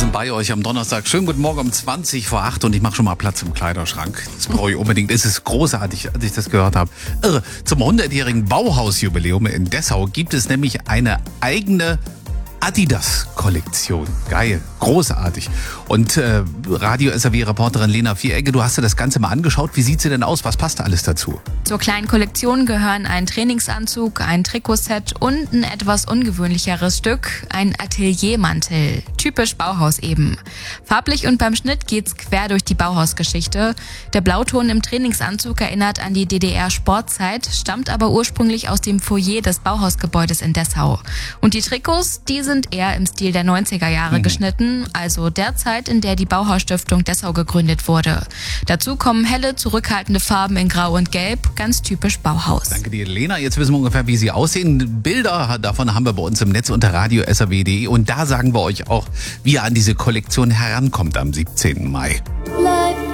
sind bei euch am Donnerstag. Schönen guten Morgen um 20 vor 8 und ich mache schon mal Platz im Kleiderschrank. Das brauche ich unbedingt. Es ist großartig, als ich das gehört habe. Irre. Zum 100-jährigen Bauhausjubiläum in Dessau gibt es nämlich eine eigene Adidas-Kollektion. Geil, großartig. Und Radio SAW-Reporterin Lena Vieregge, du hast dir das Ganze mal angeschaut. Wie sieht sie denn aus? Was passt da alles dazu? Zur kleinen Kollektion gehören ein Trainingsanzug, ein Trikotset und ein etwas ungewöhnlicheres Stück, ein Ateliermantel. Typisch Bauhaus eben. Farblich und beim Schnitt geht's quer durch die Bauhausgeschichte. Der Blauton im Trainingsanzug erinnert an die DDR-Sportzeit, stammt aber ursprünglich aus dem Foyer des Bauhausgebäudes in Dessau. Und die Trikots, die sind eher im Stil der 90er Jahre geschnitten, also der Zeit, in der die Bauhausstiftung Dessau gegründet wurde. Dazu kommen helle, zurückhaltende Farben in Grau und Gelb, ganz typisch Bauhaus. Danke dir, Lena. Jetzt wissen wir ungefähr, wie sie aussehen. Bilder davon haben wir bei uns im Netz unter radio.saw.de und da sagen wir euch auch, wie ihr an diese Kollektion herankommt am 17. Mai.